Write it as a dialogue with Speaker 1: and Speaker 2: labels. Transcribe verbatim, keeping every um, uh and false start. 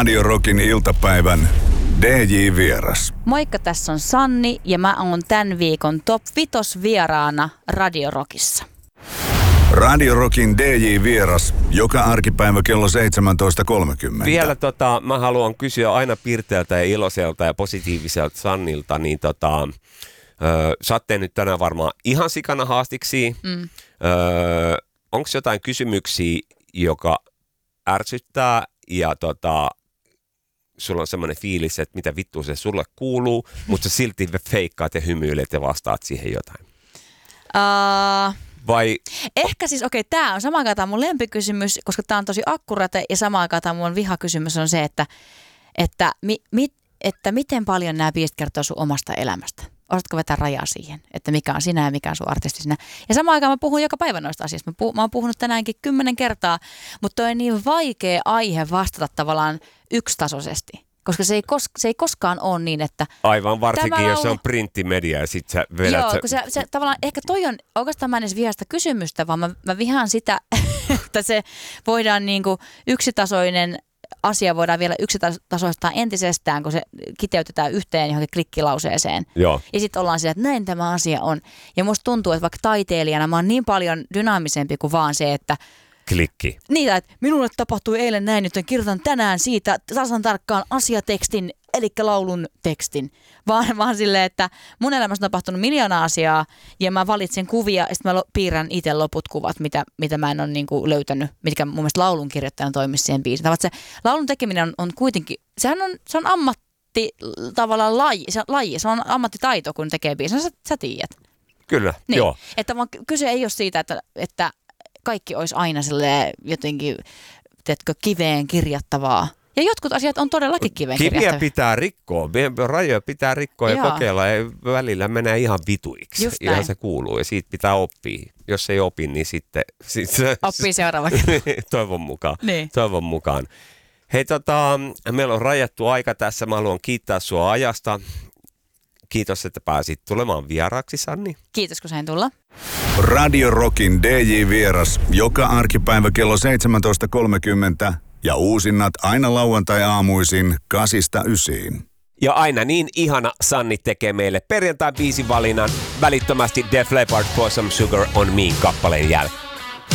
Speaker 1: Radio Rockin iltapäivän D J-vieras.
Speaker 2: Moikka, tässä on Sanni ja mä oon tämän viikon top vitos vieraana Radio Rockissa.
Speaker 1: Radio Rockin D J-vieras joka arkipäivä kello seitsemäntoista kolmekymmentä.
Speaker 3: Vielä tota, mä haluan kysyä aina pirteältä ja iloiselta ja positiiviselta Sannilta, niin tota, öö, sä oot tehnyt tänään varmaan ihan sikana haastiksi. Mm. Öö, onko jotain kysymyksiä, joka ärsyttää ja tota, sulla on semmoinen fiilis, että mitä vittua se sulle kuuluu, mutta sä silti feikkaat ja hymyilet ja vastaat siihen jotain?
Speaker 2: Uh...
Speaker 3: Vai?
Speaker 2: Ehkä siis, okei, okay, tämä on samaan aikaan mun lempikysymys, koska tämä on tosi akkurate ja samaan aikaan mun vihakysymys on se, että, että, mi, mit, että miten paljon nämä biisit kertoo sun omasta elämästä. Osaatko vetää rajaa siihen, että mikä on sinä ja mikä on sun artisti sinä. Ja samaan aikaan mä puhun joka päivä noista asioista. Mä, puhun, mä oon puhunut tänäänkin kymmenen kertaa, mutta toi on niin vaikea aihe vastata tavallaan yksitasoisesti. Koska se ei, kos, se ei koskaan ole niin, että...
Speaker 3: Aivan varsinkin,
Speaker 2: laulu...
Speaker 3: jos se on printtimedia ja sit sä vedät...
Speaker 2: Joo,
Speaker 3: sä...
Speaker 2: kun se, se tavallaan, ehkä toi on, oikeastaan mä en edes vihaa sitä kysymystä, vaan mä, mä vihaan sitä, että se voidaan niinku yksitasoinen asia voidaan vielä yksitasoistaa entisestään, kun se kiteytetään yhteen johonkin klikkilauseeseen.
Speaker 3: Joo. Ja
Speaker 2: sitten ollaan sillä, että näin tämä asia on. Ja musta tuntuu, että vaikka taiteilijana mä oon niin paljon dynaamisempi kuin vaan se, että
Speaker 3: klikki.
Speaker 2: Niitä, että minulle tapahtui eilen näin, joten kirjoitan tänään siitä tasan tarkkaan asiatekstin, eli laulun tekstin. Vaan, vaan silleen, että mun elämässä on tapahtunut miljoona asiaa, ja mä valitsen kuvia, ja sitten mä piirrän itse loput kuvat, mitä, mitä mä en ole niinku löytänyt, mitkä mun mielestä laulun kirjoittajana toimisi siihen biisiin. Se laulun tekeminen on, on kuitenkin, sehän on, se on ammatti tavallaan laji, se on, laji, se on ammattitaito, kun tekee biisin, sä, sä tiedät.
Speaker 3: Kyllä,
Speaker 2: niin.
Speaker 3: Joo.
Speaker 2: Että vaan kyse ei ole siitä, että, että kaikki olisi aina silleen jotenkin, teetkö, kiveen kirjattavaa. Ja jotkut asiat on todellakin kiveen
Speaker 3: Kiviä
Speaker 2: kirjattavia.
Speaker 3: pitää rikkoa, rajoja pitää rikkoa ja
Speaker 2: Joo.
Speaker 3: kokeilla ja välillä menee ihan vituiksi.
Speaker 2: Just
Speaker 3: ihan
Speaker 2: näin.
Speaker 3: se kuuluu ja siitä pitää oppia. Jos ei opi, niin sitten... sitten
Speaker 2: Oppii seuraavaksi.
Speaker 3: toivon mukaan.
Speaker 2: Niin.
Speaker 3: Toivon mukaan. Hei, tota, meillä on rajattu aika tässä. Mä haluan kiittää sua ajasta. Kiitos, että pääsit tulemaan vieraaksi, Sanni.
Speaker 2: Kiitos, kun sain tulla.
Speaker 1: Radio Rockin D J-vieras joka arkipäivä kello seitsemäntoista kolmekymmentä ja uusinnat aina lauantai-aamuisin kasista ysiin.
Speaker 3: Ja aina niin ihana Sanni tekee meille perjantai-biisin valinnan välittömästi Def Leppard Pour Some Sugar on Me -kappaleen jälkeen.